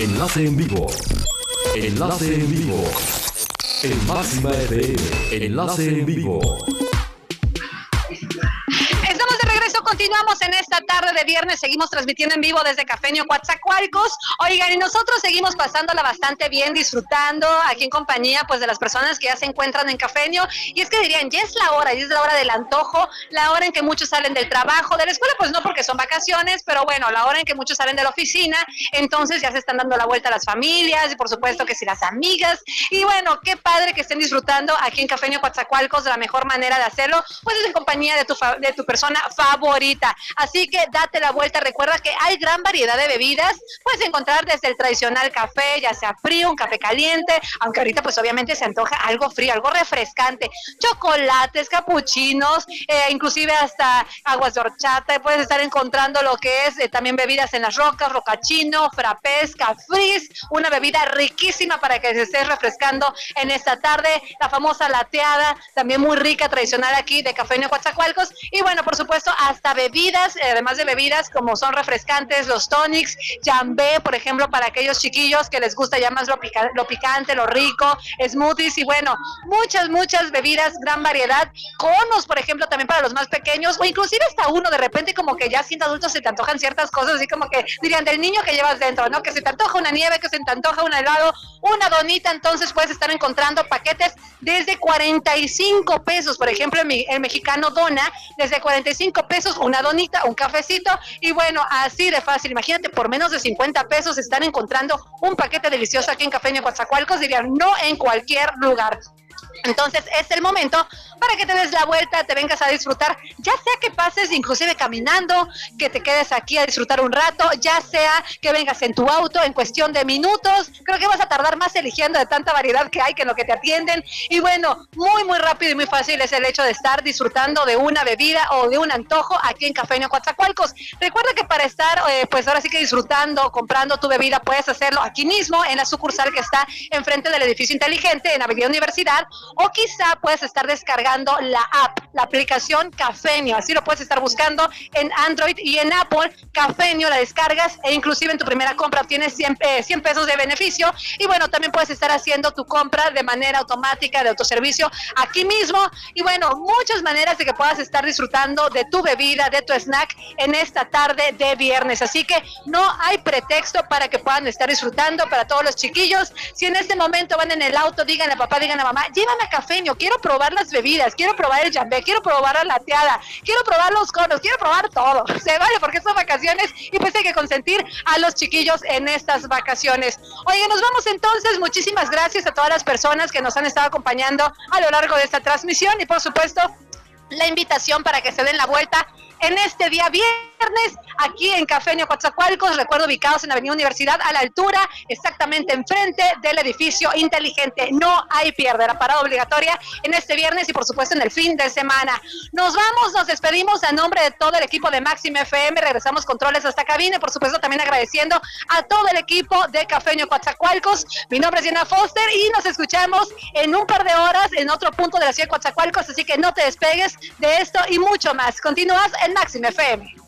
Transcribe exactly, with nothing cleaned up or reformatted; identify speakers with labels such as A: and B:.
A: Enlace en vivo. Enlace en vivo. En Máxima F M. Enlace en vivo.
B: Estamos de regreso, continuamos en esta tarde de viernes, seguimos transmitiendo en vivo desde Cafeño Coatzacoalcos. Oigan, y nosotros seguimos pasándola bastante bien, disfrutando aquí en compañía pues de las personas que ya se encuentran en Cafeño. Y es que dirían, ya es la hora, ya es la hora del antojo, la hora en que muchos salen del trabajo, de la escuela pues no, porque son vacaciones, pero bueno, la hora en que muchos salen de la oficina, entonces ya se están dando la vuelta a las familias y por supuesto que sí las amigas. Y bueno, qué padre que estén disfrutando aquí en Cafeño Coatzacoalcos. De la mejor manera de hacerlo pues es en compañía de tu, fa- de tu persona favorita. Así que date la vuelta, recuerda que hay gran variedad de bebidas, puedes encontrar desde el tradicional café, ya sea frío, un café caliente, aunque ahorita pues obviamente se antoja algo frío, algo refrescante, chocolates, capuchinos, eh, inclusive hasta aguas de horchata. Puedes estar encontrando lo que es eh, también bebidas en las rocas, rocachino, frappés, cafris, una bebida riquísima para que se estés refrescando en esta tarde, la famosa lateada, también muy rica, tradicional aquí de Cafeño Coatzacoalcos. Y bueno, por supuesto, hasta bebidas, eh, además de bebidas como son refrescantes, los tonics, jambé, por ejemplo, para aquellos chiquillos que les gusta ya más lo, pica, lo picante, lo rico, smoothies y bueno, muchas, muchas bebidas, gran variedad, conos, por ejemplo, también para los más pequeños, o inclusive hasta uno, de repente como que ya siendo adultos se te antojan ciertas cosas, así como que dirían del niño que llevas dentro, ¿no? Que se te antoja una nieve, que se te antoja un helado, una donita, entonces puedes estar encontrando paquetes desde cuarenta y cinco pesos, por ejemplo, el, el mexicano dona, desde cuarenta y cinco pesos, una donita, un cafecito, y bueno, así de fácil. Imagínate, por menos de cincuenta pesos están encontrando un paquete delicioso aquí en Cafeño Coatzacoalcos, dirían, no en cualquier lugar. Entonces es el momento para que te des la vuelta, te vengas a disfrutar, ya sea que pases inclusive caminando, que te quedes aquí a disfrutar un rato, ya sea que vengas en tu auto en cuestión de minutos. Creo que vas a tardar más eligiendo de tanta variedad que hay que en lo que te atienden. Y bueno, muy muy rápido y muy fácil es el hecho de estar disfrutando de una bebida o de un antojo aquí en Cafeño Coatzacoalcos. Recuerda que para estar eh, pues ahora sí que disfrutando, comprando tu bebida, puedes hacerlo aquí mismo en la sucursal que está enfrente del edificio inteligente en Avenida Universidad, o quizá puedes estar descargando la app, la aplicación Cafeño. Así lo puedes estar buscando en Android y en Apple. Cafeño, la descargas e inclusive en tu primera compra obtienes cien, eh, cien pesos de beneficio. Y bueno, también puedes estar haciendo tu compra de manera automática de autoservicio aquí mismo. Y bueno, muchas maneras de que puedas estar disfrutando de tu bebida, de tu snack en esta tarde de viernes. Así que no hay pretexto para que puedan estar disfrutando. Para todos los chiquillos, si en este momento van en el auto, díganle a papá, díganle a mamá, llévame a Cafeño, quiero probar las bebidas, quiero probar el jambé, quiero probar la lateada, quiero probar los conos, quiero probar todo. Se vale porque son vacaciones y pues hay que consentir a los chiquillos en estas vacaciones. Oye, nos vamos entonces. Muchísimas gracias a todas las personas que nos han estado acompañando a lo largo de esta transmisión y por supuesto la invitación para que se den la vuelta en este día viernes aquí en Cafeño Coatzacoalcos, recuerdo ubicados en Avenida Universidad, a la altura, exactamente enfrente del edificio inteligente. No hay pierde, la parada obligatoria en este viernes y por supuesto en el fin de semana. Nos vamos, nos despedimos a nombre de todo el equipo de Máxima F M, regresamos controles hasta cabina y por supuesto también agradeciendo a todo el equipo de Cafeño Coatzacoalcos. Mi nombre es Diana Foster y nos escuchamos en un par de horas en otro punto de la ciudad de Coatzacoalcos, así que no te despegues de esto y mucho más. Continúas en Máxima F M.